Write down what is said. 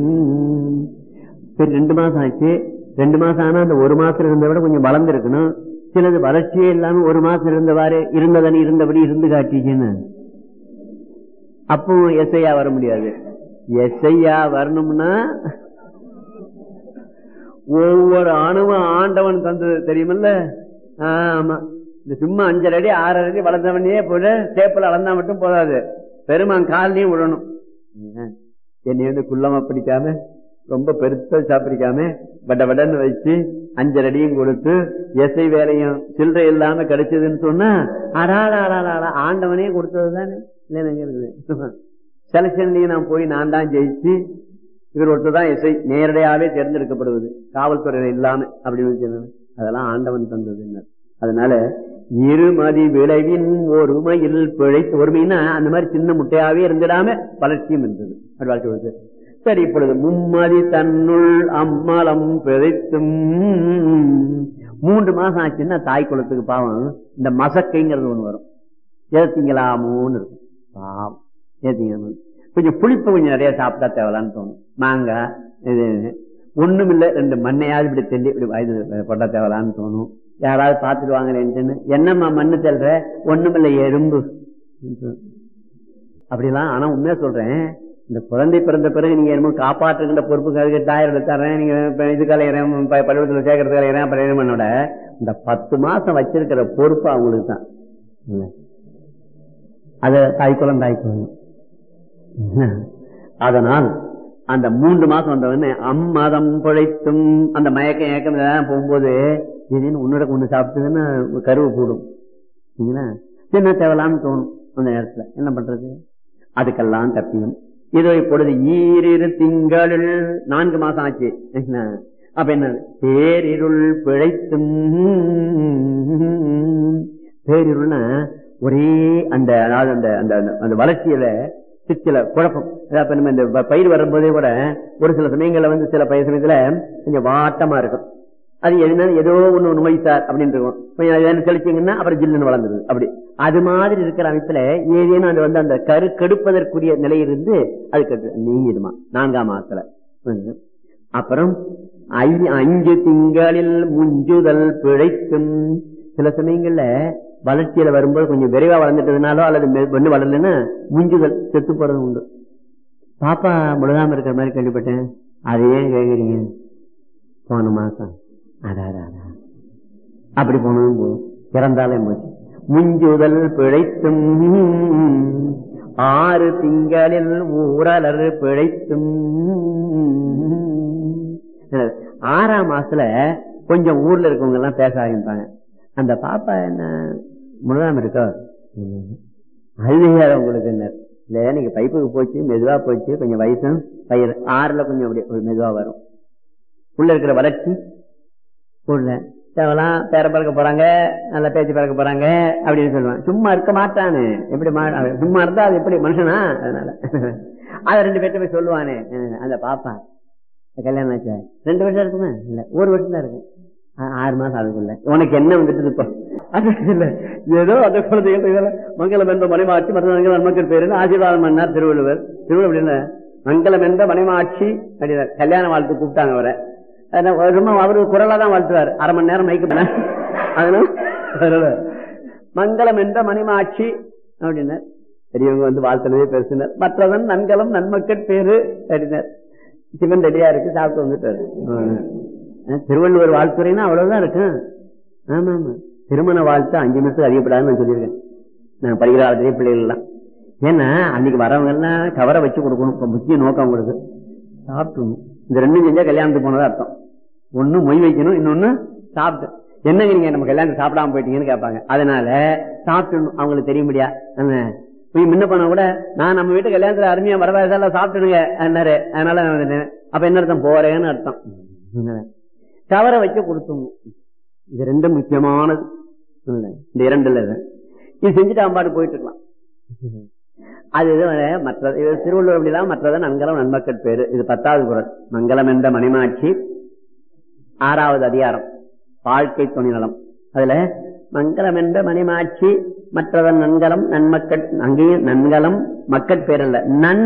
சரி 2 மாசம் ஆச்சு. 2 மாசம் ஆனா அந்த 1 மாசம் இருந்த விட கொஞ்சம் வளர்ந்து இருக்கணும். சிலது வளர்ச்சியே இல்லாம 1 மாசம் இருந்தவாறு இருந்ததனி இருந்தபடி இருந்து காட்டிச்சுன்னு அப்போ எஸ்ஐயா வர முடியாது. எஸ்ஐயா வரணும்னா ஒவ்வொரு அணுவும் ஆண்டவன் தந்தது தெரியுமில்ல. ஆமா, இந்த சும்மா 5 அடி 6 அடி வளர்ந்தவனே போல சேப்பல அளந்தா மட்டும் போதாது, பெருமான் காலையும் விடணும். என்னை வந்து குள்ளமா பிடிக்காம ரொம்ப பெருசா சாப்பிடிக்காம வட வடன்னு வச்சு 5 அடியும் கொடுத்து எஸ்ஐ வேலையும் சில்லறை இல்லாம கிடைச்சதுன்னு சொன்னா ஆண்டவனே கொடுத்ததுதானே. செலக்ஷன்லயும் நான் போய் நான் தான் ஜெயிச்சு இவர் ஒருத்தர் தான் எஸ்ஐ நேரடியாவே தேர்ந்தெடுக்கப்படுவது காவல்துறையில இல்லாம அப்படின்னு அதெல்லாம் ஆண்டவன் தந்தது. அதனால இருமதி விளைவின் ஒருமையில் பிழைத்து, ஒருமைன்னா அந்த மாதிரி சின்ன முட்டையாவே இருந்துடாம வளர்ச்சியும் இருந்தது வாழ்க்கை. சரி, இப்பொழுது மும்மதி தன்னுள் அம்மலம் பிழைத்தும் 3 மாசம் ஆச்சுன்னா தாய் குலத்துக்கு பாவம் இந்த மசக்கைங்கிறது ஒண்ணு வரும். ஏத்திங்கலாமோன்னு இருக்கும். பாவம் ஏத்திங்க கொஞ்சம் புளிப்பு கொஞ்சம் நிறைய சாப்பிட்டா தேவலான்னு தோணும். மாங்காய் இது ஒண்ணும் இல்ல, 2 மண்ணையாவது இப்படி தெல்லி இப்படி வயது போட்டா தேவலான்னு தோணும். யாராவது பார்த்துட்டு வாங்கலேன்னு என்னம்மா மண்ணு தெல்ற, ஒண்ணும் இல்ல எறும்பு அப்படிலாம். ஆனா உண்மையா சொல்றேன், இந்த குழந்தை பிறந்த பிறகு நீங்க என்னமோ காப்பாற்றுகின்ற பொறுப்புக்கு டாயர் தர்றேன், நீங்க இது கலையிறேன் பள்ளிக்கூடத்துல சேர்க்கறது கலையிறேன் அப்புறம் பண்ணோட இந்த 10 மாசம் வச்சிருக்கிற பொறுப்பு அவங்களுக்கு தான். அத தாய்க்குளம் அதனால் அந்த 3 மாசம் வந்தவொடனே அம்மதம் பிழைத்தும் அந்த மயக்கம் ஏக்கம் போகும்போது திடீர்னு ஒண்ணு சாப்பிட்டதுன்னா கருவு கூடும். என்ன தேவலான்னு தோணும். அந்த நேரத்துல என்ன பண்றது? அதுக்கெல்லாம் தப்பியும். இதோ இப்பொழுது 2 திங்களில் 4 மாசம் ஆச்சு. அப்ப என்ன பேரிருள் பிழைத்தும், பேரிருள்னா ஒரே அந்த அந்த வளர்ச்சியில சில குழப்பம். இந்த பயிர் வரும்போதே கூட ஒரு சில சமயங்கள்ல வந்து சில பயிர் சமயத்துல கொஞ்சம் வாட்டமா இருக்கும். அது என்ன ஏதோ ஒண்ணு நோய்த்தார் அப்படின்னு இருக்கும். கொஞ்சம் தெளிச்சிங்கன்னா அப்புறம் ஜில்லுன்னு வளர்ந்துருது. அப்படி அது மாதிரி இருக்கிற அமைப்புல ஏதேனும் அது வந்து அந்த கரு கெடுப்பதற்குரிய நிலையிலிருந்து அது நீங்கிடுமா 4ஆம் மாசத்துல. அப்புறம் 5 திங்களில் முஞ்சுதல் பிழைக்கும். சில சமயங்கள்ல வளர்ச்சியில வரும்போது கொஞ்சம் விரைவா வளர்ந்துட்டதுனாலோ அல்லது ஒண்ணு வளரலன்னா முஞ்சுதல் செத்து போறது உண்டு. பாப்பா முழுகாம இருக்கிற மாதிரி கேள்விப்பட்டேன். அதையே கேக்குறீங்க? போன மாசம் அப்படி போனதும் போதும், இறந்தாலும் போச்சு. முஞ்சுதல் பிழைத்தும் 6 திங்களில் ஊரலர் பிழைத்தும். 6ஆம் மாசத்துல கொஞ்சம் ஊர்ல இருக்கவங்க எல்லாம் பேச ஆரம்பிப்பாங்க. அந்த பாப்பா என்ன முழுகாம இருக்கா? அழுகையாத உங்களுக்கு என்ன இல்ல, நீங்க பைப்புக்கு போச்சு மெதுவா போச்சு, கொஞ்சம் வயசும் பயிர் 6ல கொஞ்சம் அப்படி மெதுவா வரும். உள்ள இருக்கிற வளர்ச்சி உள்ள தேவலாம் பேர பறக்க போறாங்க, நல்ல பேச்சு பறக்க போறாங்க அப்படின்னு சொல்லுவாங்க. சும்மா இருக்க மாட்டானு, எப்படி சும்மா இருந்தா அது எப்படி மனுஷனா? அதனால அத 2 பேர்ட்ட போய் சொல்லுவானே, அந்த பாப்பா கல்யாணம் ஆச்சா 2 வருஷம் இருக்குமா? இல்ல 1 வருஷம் தான் இருக்கு. 6 மாசம் அதுக்குள்ள உனக்கு என்ன வந்துட்டு இப்ப அது இல்ல, ஏதோ அந்த குழந்தைகள் மங்களம் என்ற மணிமாட்சி மற்ற மக்கள் பேரு ஆசீர்வாதம் பண்ணார் திருவள்ளுவர். திருவள்ளுவர் மங்களம் என்ற மணிமாட்சி அப்படின்னா கல்யாண வாழ்த்து கூப்பிட்டாங்க அவரை. ரொம்ப அவரு குரலா தான் வாழ்த்துவார். 1/2 மணி நேரம் மைக்கு பண்ண. அதனால மங்களம் என்ற மணிமாட்சி அப்படின்னா பெரியவங்க வந்து வாழ்த்துனதே பேசினார். மற்றவன் நன்கலம் நன்மக்கள் பேரு அப்படின்னார். சிவன் ரெடியா இருக்கு, சாப்பிட்டு வந்துட்டாரு. திருவள்ளுவர் வாழ்த்துறைன்னா அவ்வளவுதான் இருக்கு. ஆமா ஆமா, திருமண வாழ்த்து 5 நிமிஷத்துக்கு அதிகப்படாதுன்னு நான் சொல்லியிருக்கேன். நான் படிக்கிற காலத்திலேயே பிள்ளைகள் எல்லாம். ஏன்னா அன்னைக்கு வரவங்க எல்லாம் கவரை வச்சு கொடுக்கணும். இப்ப முக்கிய நோக்கம் அவங்களுக்கு சாப்பிடணும். இந்த 2 செஞ்சா கல்யாணத்துக்கு போனதா அர்த்தம். ஒண்ணு மொய் வைக்கணும், இன்னொன்னு சாப்பிட்டு. என்னங்க நீங்க நம்ம கல்யாணத்துக்கு சாப்பிடாம போயிட்டீங்கன்னு கேட்பாங்க. அதனால சாப்பிடணும் அவங்களுக்கு தெரிய முடியா. போய் முன்ன போனா கூட நான் நம்ம வீட்டு கல்யாணத்துல அருமையா வரவேசெல்லாம் சாப்பிட்டுடுங்க என்னாரு. அதனால நான் வந்துட்டேன். அப்ப என்ன அர்த்தம்? போறேன்னு அர்த்தம். கவரை வச்சு கொடுத்தோம். இது 2 முக்கியமானது. இந்த 2ல இது செஞ்சுட்டு அம்பாடு போயிட்டு இருக்கலாம். அது மற்ற திருவள்ளுவர் அப்படிலாம் மற்றதான் நன்கலம் நன்மக்கள் பேரு. இது 10வது குறள். மங்களம் என்ற மணிமாட்சி 6வது அதிகாரம் வாழ்க்கை துணைநலம். அதுல மங்களம் என்ற மணிமாட்சி மற்றவன் நன்கலம் நன்மக்கள், அங்கேயும் நன்கலம் மக்கள் பேரல்ல நன்